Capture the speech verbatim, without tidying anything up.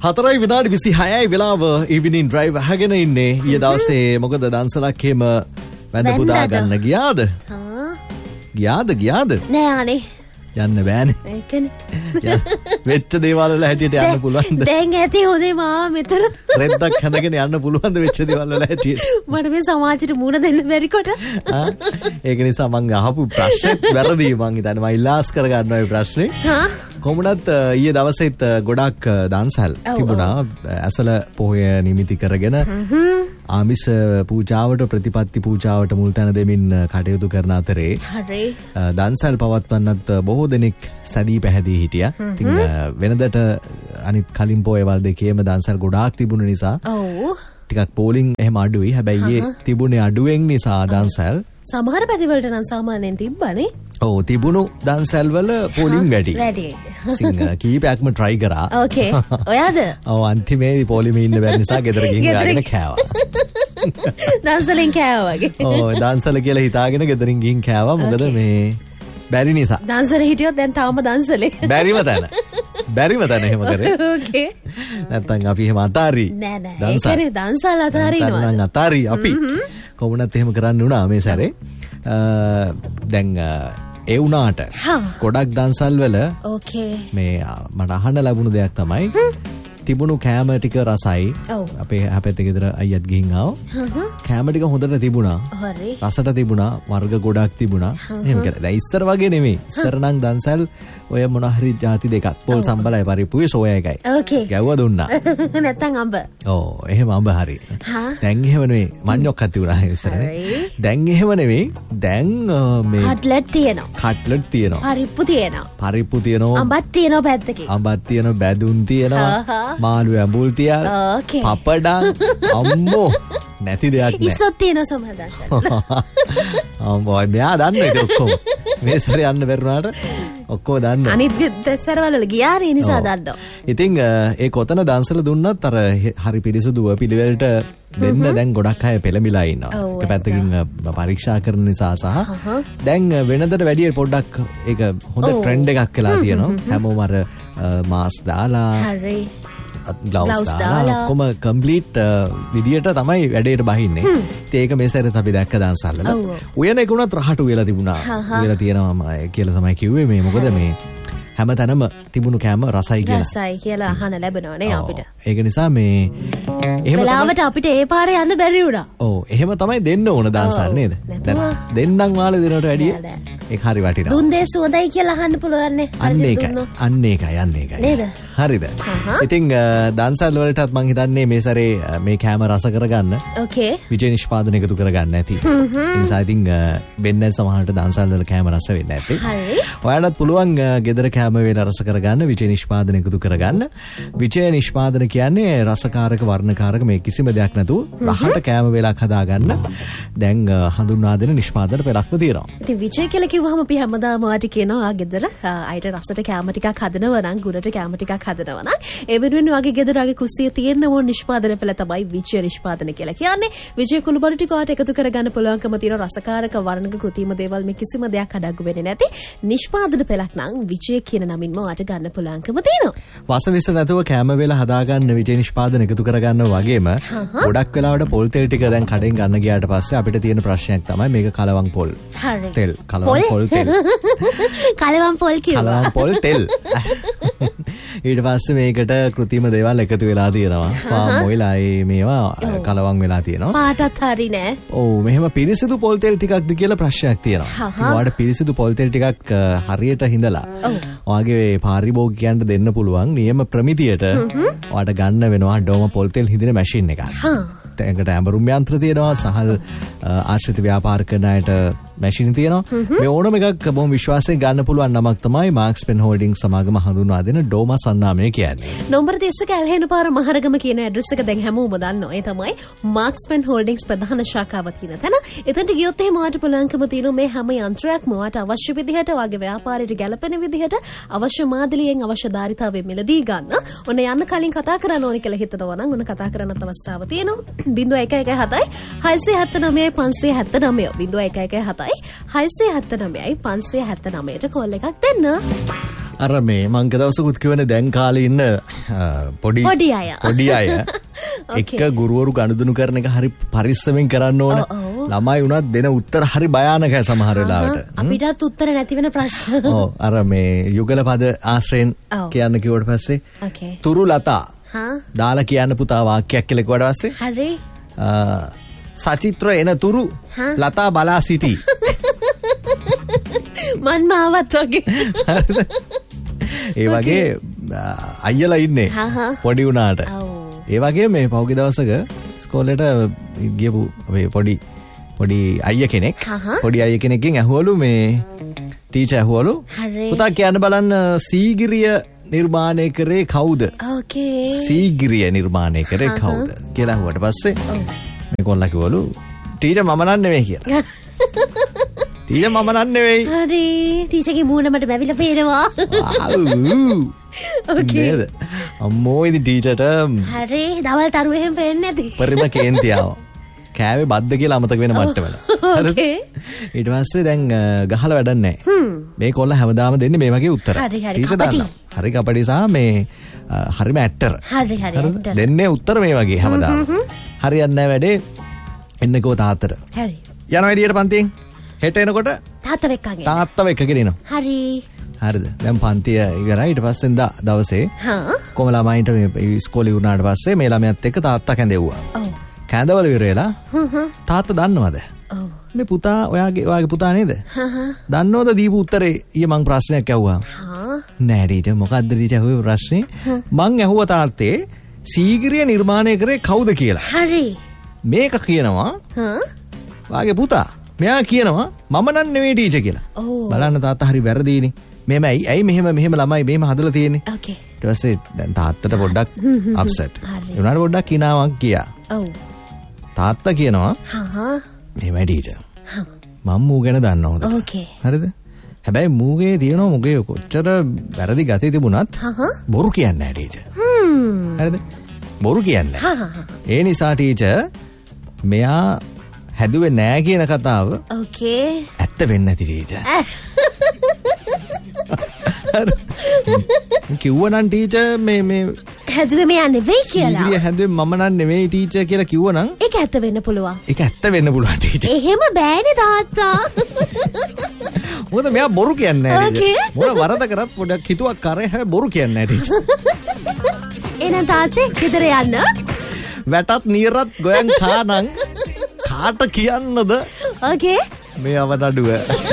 හතරයි විනාඩි විසිහයයි වෙලාව ඉවිනින් ඩ්‍රයිව් අහගෙන ඉන්නේ. ඊයේ දවසේ මොකද දන්සලක් එහෙම වැඳ පුදා ගන්න ගියාද? ගියාද ගියාද? නෑ අනේ. යන්න බෑනේ. ඒකනේ. වෙච්ච දේවල් වල හැටියට යන්න පුළුවන්ද? දැන් ඇති හොදේ මා මෙතන. රෙද්දක් හැඳගෙන යන්න පුළුවන්ද වෙච්ච දේවල් වල හැටියට? මට මේ සමාජයට මුණ දෙන්න බැරි කොට. ආ ඒක නිසා මං අහපු ප්‍රශ්නෙත් වැරදි මං හිතන්නේ මම ඉලාස් කර ගන්නවා මේ ප්‍රශ්නේ. හා කොමුණත් ඊයේ දවසේත් ගොඩක් දන්සල් තිබුණා. ඇසල පොහොය නිමිති කරගෙන ආමිස පූජාවට ප්‍රතිපත්ති පූජාවට මුල් තැන දෙමින් කටයුතු කරන අතරේ හරි දන්සල් පවත්වන්නත් බොහෝ දෙනෙක් සැදී පැහැදී හිටියා. ඉතින් වෙනදට අනිත් කලින් පොයවල් දෙකේම දන්සල් ගොඩාක් තිබුණ නිසා ඔව් ටිකක් පෝලිං එහෙම අඩුයි. හැබැයි ඊයේ තිබුණේ අඩුවෙන් නිසා දන්සල් සමහර පැතිවලට නම් සාමාන්‍යයෙන් තිබ්බනේ. ඔව් තිබුණු දන්සල් වල පෝලිං වැඩි. වැඩි. ඉතින් කීපයක්ම try කරා. ඕකේ. ඔයාද? ඔව් අන්තිමේදී පොලිමේ ඉන්න බැරි නිසා ගෙදර ගිහින් ගාගෙන කෑවා. දන්සලෙන් කෑවා වගේ. ඔව් දන්සල කියලා හිතාගෙන ගෙදරින් ගිහින් කෑවා. මොකද මේ බැරි නිසා. දන්සලේ හිටියොත් දැන් තාම දන්සලේ. බැරිම තැන. බැරිම තැන එහෙම කරේ. ඕකේ. නැත්තම් අපි එහෙම අතාරි. නෑ නෑ. ඒ කියන්නේ දන්සල් අතාරිනවා. දන්සල් නම් අතාරි අපි. කොමුණත් එහෙම කරන්න උනා මේ සැරේ. දැන් ඒ වුණාට ගොඩක් දන්සල් වල ඕකේ මේ මට අහන්න ලැබුණු දෙයක් තමයි තිබුණු කෑම ටික රසයි. අපේ අපේ ගෙදර අයියත් ගිහින් ආවා. කෑම ටික හොඳට තිබුණා. හරි. රසට තිබුණා. වර්ග ගොඩක් තිබුණා. එහෙම කියලා. දැන් ඉස්සර වගේ නෙමෙයි. ඉස්සර නම් දන්සල් ඔය මොන හරි ಜಾති දෙකක්. පොල් සම්බලයි පරිප්පුයි සෝයා එකයි. ඕකේ. ගැව්ව දුන්නා. නැත්තම් අඹ. ඔව් එහෙම අඹ හරි. දැන් එහෙම නෙවෙයි. මඤ්ඤොක්කක් තිබුණා ඉස්සරනේ. දැන් එහෙම නෙවෙයි. දැන් මේ කට්ලට් තියෙනවා. කට්ලට් තියෙනවා. පරිප්පු තියෙනවා. පරිප්පු තියෙනවා. අඹක් තියෙනවා පැත්තකින්. අඹක් තියෙනවා. බැදුන් තියෙනවා. මාළු ඇඹුල් තියල් පපඩම් අම්මෝ නැති දෙයක් නෑ. ඉස්සොත් තියෙන සමහර දන්සල්. අම්මෝ මෙයා දන්නේ ඒක ඔක්කොම. මේ සැරේ යන්න බැරුණාට ඔක්කොම දන්නවා. අනිත් දන්සල්වල ගියානේ නිසා දන්නවා. ඉතින් ඒ කොතන දන්සල දුන්නත් අර හරි පිරිසුදුව පිළිවෙලට දෙන්න දැන් ගොඩක් අය පෙළඹිලා ඉන්නවා. එක පැත්තකින් පරීක්ෂා කරන නිසා සහ දැන් වෙනදට වැඩිය පොඩ්ඩක් ඒක හොඳ ට්‍රෙන්ඩ් එකක් වෙලා තියෙනවා. හැමෝම අර මාස් දාලා හරි ග්ලව්ස් දාලා ඔක්කොම කම්ප්ලීට් විදියට තමයි වැඩේට බහින්නේ. ඉතින් ඒක මේ සැරේත් අපි දැක්ක දන්සල් වල. උයන එක උනත් රහට උයලා තිබුණා. උයලා තියෙනවා කියලා තමයි කිව්වේ මේ මොකද මේ හැමතැනම තිබුණු කෑම රසයි කියලා. රසයි කියලා අහන්න ලැබෙනවා නේ අපිට. ඒක නිසා මේ එහෙම වෙලාවට අපිට ඒ පාරේ යන්න බැරි වුණා. ඔව් එහෙම තමයි දෙන්න ඕන දන්සල් නේද? දැන් දෙන්නම් වාලේ දෙනවට වැඩිය ඒක හරි වටිනවා. දුන් දේ සුවඳයි කියලා අහන්න පුළුවන් නේ. අන්න ඒකයි. අන්න ඒකයි අන්න ඒකයි. නේද? හරිද? ඉතින් දන්සල් වලටත් මං හිතන්නේ මේ සැරේ මේ කෑම රස කරගන්න. ඕකේ. විජය නිෂ්පාදන එකතු කරගන්න ඇති. ඒ නිසා ඉතින් වෙන්නේ සමහරට දන්සල් වල කෑම රස වෙන්නේ නැත්තේ. හරි. ඔයාලට පුළුවන් ගෙදර කෑම වේල රස කරගන්න විජය නිෂ්පාදන එකතු කරගන්න. විජය නිෂ්පාදන කියන්නේ රසකාරක වර්ණකාරක මේ කිසිම දෙයක් නැතුව රහට කෑම වේලක් හදාගන්න දැන් හඳුන්වා දෙන නිෂ්පාදන පෙළක්ම තියෙනවා. ඉතින් විජය කියලා කිව්වහම අපි හැමදාම වාටි කියනවා ගෙදර අයිට රසට කෑම ටිකක් හදනවා නම් ගුණට කෑම ටිකක් හදනවා නම් ඒ වෙනුවෙන් වගේ ගෙදර වගේ කුස්සිය තියෙන ඕන නිෂ්පාදන පෙළ තමයි විජය නිෂ්පාදන කියලා කියන්නේ. විජය කුළුබඩු ටික වාට එකතු කරගන්න පුළුවන්කම තියෙන රසකාරක වර්ණක කෘත්‍රිම දේවල් මේ කිසිම දෙයක් අඩංගු වෙන්නේ නැති නිෂ්පාදන පෙළක් නම් විජය කියන නමින්ම වාට ගන්න පුළුවන්කම තියෙනවා. වසවිස නැතුව කෑම වේල හදාගන්න විජය නිෂ්පාදන එකතු කරගන්න වගේම ගොඩක් වෙලාවට පොල් තෙල් ටික දැන් කඩෙන් ගන්න ගියාට පස්සේ අපිට තියෙන ප්‍රශ්නයක් තමයි මේක කලවම් පොල් තෙල් කලවම් පොල් තෙල් කලවම් පොල් කිව්වා කලවම් පොල් තෙල් ඊට පස්සේ මේකට කෘත්‍රිම දේවල් එකතු වෙලා තියෙනවා. පාම් ඔයිල් ආයේ මේවා කලවම් වෙලා තියෙනවා. පාටත් හරි නෑ. ඔව් මෙහෙම පිරිසිදු පොල් තෙල් ටිකක්ද කියලා ප්‍රශ්නයක් තියෙනවා. ඔයාලට පිරිසිදු පොල් තෙල් ටිකක් හරියට හිඳලා ඔයාගේ පාරිභෝගිකයන්ට දෙන්න පුළුවන් නියම ප්‍රමිතියට ඔයාලට ගන්න වෙනවා ඩෝම පොල් තෙල් හිඳින මැෂින් එකක්. ඒකට ඇඹරුම් යන්ත්‍ර තියෙනවා සහල් ආශ්‍රිත ව්‍යාපාර කරන අයට මැෂින් තියෙනවා. මේ ඕනම එකක් බොහොම විශ්වාසයෙන් ගන්න පුළුවන් නමක් තමයි මාක්ස් පෙන් හෝල්ඩින්ග් සමාගම හඳුන්වා දෙන ඩෝමා සන්නාමය කියන්නේ. නම්බර තිස්ස කැලහෙන පාර මහරගම කියන ඇඩ්‍රස් එක දැන් හැමෝම දන්නවා. ඒ තමයි මාක්ස් පෙන් හෝල්ඩින්ග්ස් ප්‍රධාන ශාඛාව තියෙන තැන. එතනට ගියොත් එහෙම ඔයාලට පුළුවන්කම තියෙනවා මේ හැම යන්ත්‍රයක්ම ඔයාලට අවශ්‍ය විදිහට ඔයාගේ ව්‍යාපාරයට ගැලපෙන විදිහට අවශ්‍ය මාදලියෙන් අවශ්‍ය ධාරිතාවෙන් මිලදී ගන්න. ඔන්න යන්න කලින් කතා කරන්න ඕනේ කියලා හිතනවා නම් ඔන්න කතා කරන්නත් අවස්ථාව තියෙනවා. බිංදුව එක එක හතයි හයසිය හැත්තෑ නවයයි පන්සිය හැත්තෑ නවය බිංදුව එක එක හතයි හයසිය හැත්තෑ නවයයි පන්සිය හැත්තෑ නවයට කෝල් එකක් දෙන්න. අර මේ මං දවසකුත් කියවනේ දැන් කාලේ ඉන්න පොඩි පොඩි අය පොඩි අය එක ගුරුවරු ගනුදෙනු කරන එක හරි පරිස්සමෙන් කරන්න ඕන. ළමයි උනත් දෙන උත්තර හරි භයානකයි සමහර වෙලාවට. අපිටත් උත්තර නැති වෙන ප්‍රශ්න. ඔව් අර මේ යුගල පද ආශ්‍රයෙන් කියන්න කිව්වට පස්සේ තුරු ලතා දාලා කියන්න පුතා වාක්‍යයක් කියලා කිව්වට පස්සේ හරි සචිත්‍ර එන තුරු ලතා බලා සිටි. මන් මාවත් වගේ. ඒ වගේ අයියලා ඉන්නේ පොඩි උනාට. ඒ වගේ මේ පෞගේ දවසක ස්කෝලේට ගියපු අපේ පොඩි පොඩි අයියා කෙනෙක් පොඩි අයියා කෙනෙක්ගෙන් ඇහුවලු මේ ටීචර් ඇහුවලු පුතා කියන්න බලන්න සීගිරිය නිර්මාණය කරේ කවුද? ඕකේ. සීගිරිය නිර්මාණය කරේ කවුද කියලා ඇහුවට පස්සේ මේ කොල්ලා කිව්වලු ටීචර් මම නන් නෙවෙයි කියලා. ටීචර් මම නන් නෙවෙයි. හරි. ටීචර්ගේ මූණ මට වැවිලා පේනවා. ඕකේ. නේද? අම්මෝ ඉතින් ටීචර්ට හරි දවල් තරුව එහෙම පේන්නේ නැති. පරිම කේන්තියාව. කෑවේ බද්ද කියලා අමතක වෙන මට්ටමල. ඕකේ. ඊට පස්සේ දැන් ගහලා වැඩක් නැහැ. මේ කොල්ල හැමදාම දෙන්නේ මේ වගේ උත්තර. හරි හරි කපටි. හරි කපටි සහ මේ හරිම ඇක්ටර්. හරි හරි ඇක්ටර්. දෙන්නේ උත්තර මේ වගේ හැමදාම. හරියන්නේ නැහැ වැඩේ. එන්නකෝ තාත්තට. හරි. යනවා එළියට පන්තියෙන්. හෙට එනකොට තාත්තා වෙක්කගෙන. තාත්තා වෙක්කගෙන එනවා. හරි. හරිද? දැන් පන්තිය ඉවරයි. ඊට පස්සේ දවසේ හා කොම ළමයින්ට මේ ඉස්කෝලේ වුණාට පස්සේ මේ ළමයාත් එක්ක තාත්තා කැඳෙව්වා. ඔව්. කැඳවල ඉවර වෙලා තාත්තා දන්නවද? ඔව්. මේ පුතා ඔයාගේ ඔයාගේ පුතා නේද? දන්නවද දීපු උත්තරේ ඊයේ මං ප්‍රශ්නයක් ඇහුවා. හා නෑ ටීචර් මොකද්ද ටීචර් ඇහුවේ ප්‍රශ්නේ? මං ඇහුවා තාත්තේ සීගිරිය නිර්මාණය කරේ කවුද කියලා. හරි. මේක කියනවා හා වාගේ පුතා. මෙයා කියනවා මම නන් නෙවෙයි ටීචර් කියලා. බලන්න තාත්තා හරි වැරදීනේ. මෙහෙම ඇයි ඇයි මෙහෙම මෙහෙම ළමයි මෙහෙම හදලා තියෙන්නේ. ඕකේ. ඊට පස්සේ දැන් තාත්තට පොඩ්ඩක් අප්සෙට්. ඒ උනාට පොඩ්ඩක් කිනාවක් ගියා. ඔව්. තාත්තා කියනවා හා මෙහෙම ටීචර්. මම මූ ගැන දන්නවද? ඕකේ. හරිද? හැබැයි මූගේ තියෙනවා මුගේ කොච්චර වැරදි ගතිය තිබුණත් බොරු කියන්නේ නැහැ ටීචර්. හ්ම්. හරිද? බොරු කියන්නේ නැහැ. ඒ නිසා ටීචර් මෙයා හැදුවේ නෑ කියන කතාව ඕකේ ඇත්ත වෙන්නේ නැති ටීචර්. කිව්වනම් ටීචර් මේ මේ හැදුවේ මෙයා නෙවෙයි කියලා. ඉතින් හැදුවේ මම නන් නෙවෙයි ටීචර් කියලා කිව්වනම් ඒක ඇත්ත වෙන්න පුළුවන්. ඒක ඇත්ත වෙන්න පුළුවන් ටීචර්. එහෙම බෑනේ තාත්තා. මොකද මෙයා බොරු කියන්නේ නැහැ ඕකේ. ටීචර්. මොන වරද කරත් පොඩක් හිතුවක් කරේ හැබැයි බොරු කියන්නේ නැහැ ටීචර්. එහෙනම් තාත්තේ ගෙදර යන්න. වැටත් නියරත් ගොයන් කානං කාට කියන්නද? ඕකේ. මේ අවනඩුව.